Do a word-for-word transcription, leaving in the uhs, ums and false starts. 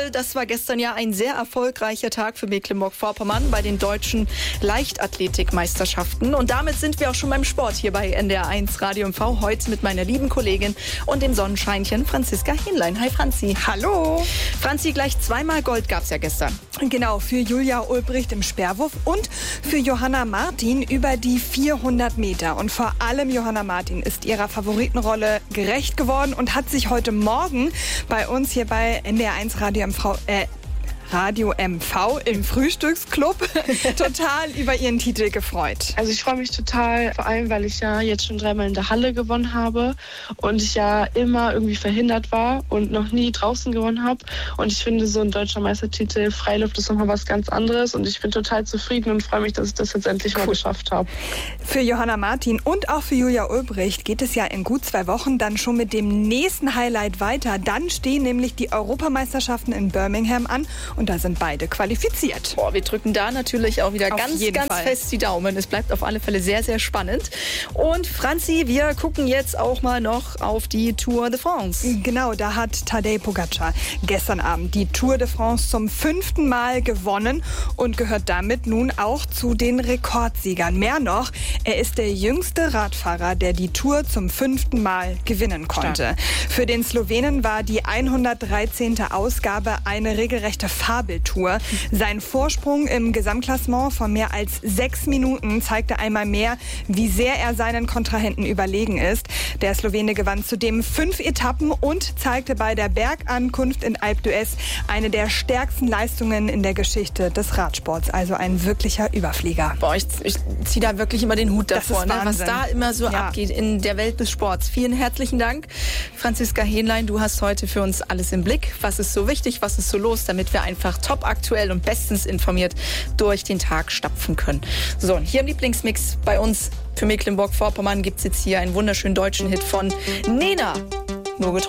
Jawohl, das war gestern ja ein sehr erfolgreicher Tag für Mecklenburg-Vorpommern bei den deutschen Leichtathletikmeisterschaften. Und damit sind wir auch schon beim Sport hier bei N D R eins Radio M V. Heute mit meiner lieben Kollegin und dem Sonnenscheinchen Franziska Hähnlein. Hi Franzi. Hallo. Franzi, gleich zweimal Gold gab's ja gestern. Genau, für Julia Ulbricht im Speerwurf und für Johanna Martin über die vierhundert Meter. Und vor allem Johanna Martin ist ihrer Favoritenrolle gerecht geworden und hat sich heute Morgen bei uns hier bei N D R eins Radio M V, äh, Radio M V im Frühstücksclub total über ihren Titel gefreut. Also ich freue mich total, vor allem, weil ich ja jetzt schon dreimal in der Halle gewonnen habe und ich ja immer irgendwie verhindert war und noch nie draußen gewonnen habe. Und ich finde, so ein deutscher Meistertitel Freiluft ist nochmal was ganz anderes und ich bin total zufrieden und freue mich, dass ich das jetzt endlich cool. mal geschafft habe. Für Johanna Martin und auch für Julia Ulbricht geht es ja in gut zwei Wochen dann schon mit dem nächsten Highlight weiter. Dann stehen nämlich die Europameisterschaften in Birmingham an. Und da sind beide qualifiziert. Boah, wir drücken da natürlich auch wieder auf ganz, jeden ganz Fall. fest die Daumen. Es bleibt auf alle Fälle sehr, sehr spannend. Und Franzi, wir gucken jetzt auch mal noch auf die Tour de France. Genau, da hat Tadej Pogačar gestern Abend die Tour de France zum fünften Mal gewonnen und gehört damit nun auch zu den Rekordsiegern. Mehr noch, er ist der jüngste Radfahrer, der die Tour zum fünften Mal gewinnen konnte. Stark. Für den Slowenen war die hundertdreizehnte Ausgabe eine regelrechte Fabeltour. Sein Vorsprung im Gesamtklassement von mehr als sechs Minuten zeigte einmal mehr, wie sehr er seinen Kontrahenten überlegen ist. Der Slowene gewann zudem fünf Etappen und zeigte bei der Bergankunft in Alpe d'Huez eine der stärksten Leistungen in der Geschichte des Radsports. Also ein wirklicher Überflieger. Boah, ich, ich ziehe da wirklich immer den Hut davor, das ist ne? Was da immer so ja. abgeht in der Welt des Sports. Vielen herzlichen Dank, Franziska Hähnlein. Du hast heute für uns alles im Blick. Was ist so wichtig, was ist so los, damit wir einfach top aktuell und bestens informiert durch den Tag stapfen können. So, und hier im Lieblingsmix bei uns für Mecklenburg-Vorpommern gibt es jetzt hier einen wunderschönen deutschen Hit von Nena. Nur